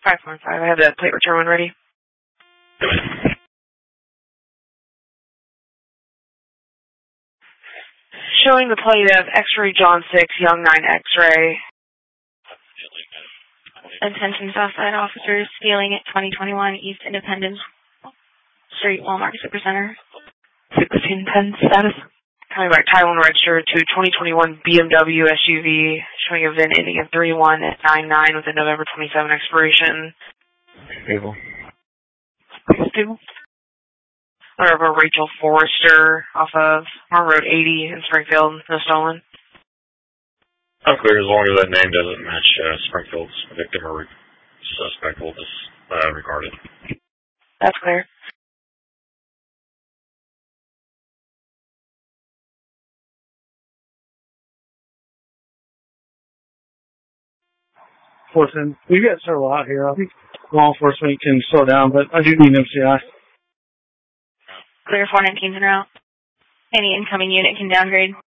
5.5. I have the plate return one ready. Showing the plate of X-ray John 6, Young 9 X-ray. Attention Southside officers, stealing at 2021 East Independence Street, Walmart Supercenter. 1610 status. Coming back, title and register to 2021 BMW SUV, showing a VIN ending in 31 at 99 with a November 27 expiration. Stable. Stable. Over Rachel Forrester off of Farm Road 80 in Springfield, no stolen. I'm clear as long as that name doesn't match Springfield's victim or suspect. We'll just regard it. That's clear. Fortune, we've got several out here. I think law enforcement can slow down, but I do need MCI. Clear 419's en route. Any incoming unit can downgrade.